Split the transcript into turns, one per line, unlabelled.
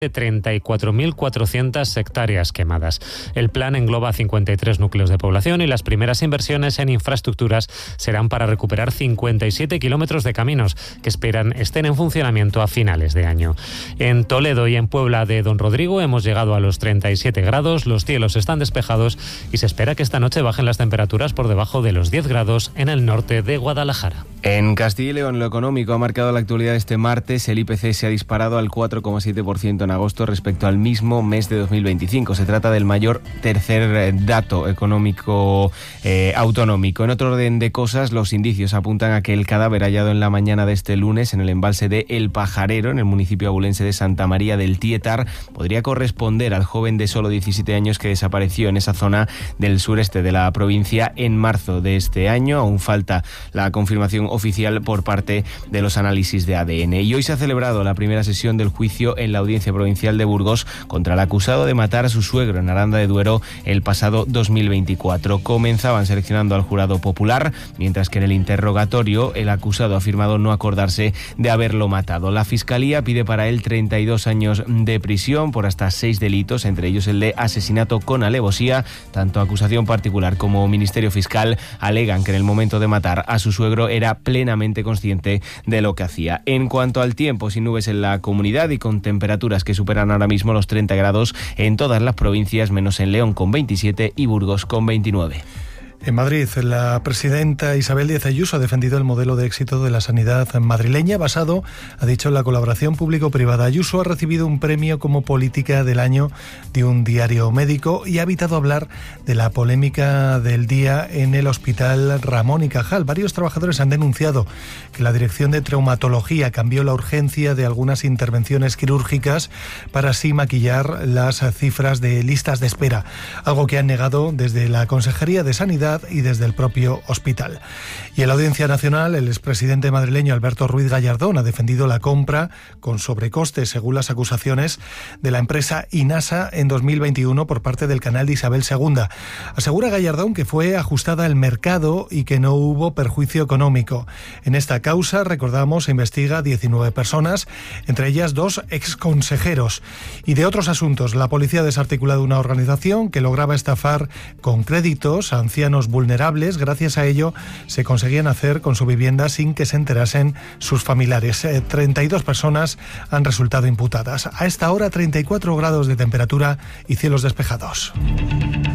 de 34.400 hectáreas quemadas. El plan engloba 53 núcleos de población y las primeras inversiones en infraestructuras serán para recuperar 57 kilómetros de caminos que esperan estén en funcionamiento a finales de año. En Toledo y en Puebla de Don Rodrigo hemos llegado a los 37 grados, los cielos están despejados y se espera que esta noche bajen las temperaturas por debajo de los 10 grados en el norte de Guadalajara.
En Castilla y León, lo económico ha marcado la actualidad este martes. El IPC se ha disparado al 4,7% en agosto respecto al mismo mes de 2025. Se trata del mayor tercer dato económico autonómico. En otro orden de cosas, los indicios apuntan a que el cadáver hallado en la mañana de este lunes en el embalse de El Pajarero, en el municipio abulense de Santa María del Tietar, podría corresponder al joven de solo 17 años que desapareció en esa zona del sureste de la provincia en marzo de este año. Aún falta la confirmación oficial por parte de los análisis de ADN. Y hoy se ha celebrado la primera sesión del juicio en la Audiencia Provincial de Burgos contra el acusado de matar a su suegro en Aranda de Duero el pasado 2024. Comenzaban seleccionando al jurado popular, mientras que en el interrogatorio el acusado ha afirmado no acordarse de haberlo matado. La Fiscalía pide para él 32 años de prisión por hasta 6 delitos, entre ellos el de asesinato con alevosía. Tanto acusación particular como Ministerio Fiscal alegan que en el momento de matar a su suegro era plenamente consciente de lo que hacía. En cuanto al tiempo, sin nubes en la comunidad y con temperaturas que superan ahora mismo los 30 grados en todas las provincias, menos en León con 27 y Burgos con 29.
En Madrid, la presidenta Isabel Díaz Ayuso ha defendido el modelo de éxito de la sanidad madrileña basado, ha dicho, en la colaboración público-privada. Ayuso ha recibido un premio como política del año de un diario médico y ha evitado hablar de la polémica del día en el Hospital Ramón y Cajal. Varios trabajadores han denunciado que la Dirección de Traumatología cambió la urgencia de algunas intervenciones quirúrgicas para así maquillar las cifras de listas de espera, algo que han negado desde la Consejería de Sanidad y desde el propio hospital. Y en la Audiencia Nacional, el expresidente madrileño Alberto Ruiz Gallardón ha defendido la compra con sobrecostes, según las acusaciones, de la empresa Inasa en 2021 por parte del canal de Isabel II. Asegura Gallardón que fue ajustada al mercado y que no hubo perjuicio económico. En esta causa, recordamos, se investiga a 19 personas, entre ellas 2 exconsejeros. Y de otros asuntos, la policía ha desarticulado una organización que lograba estafar con créditos a ancianos vulnerables. Gracias a ello se conseguían hacer con su vivienda sin que se enterasen sus familiares. 32 personas han resultado imputadas. A esta hora 34 grados de temperatura y cielos despejados.